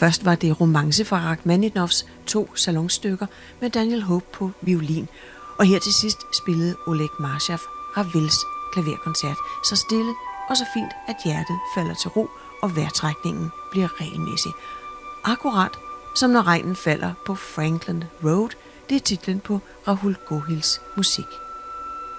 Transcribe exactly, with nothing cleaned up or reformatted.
Først var det Romance fra Rachmaninoffs to salonstykker med Daniel Hope på violin, og her til sidst spillede Oleg Marshav Ravels klaverkoncert så stille og så fint, at hjertet falder til ro, og vejrtrækningen bliver regelmæssig. Akkurat som når regnen falder på Franklin Road, det er titlen på Rahul Gohils musik.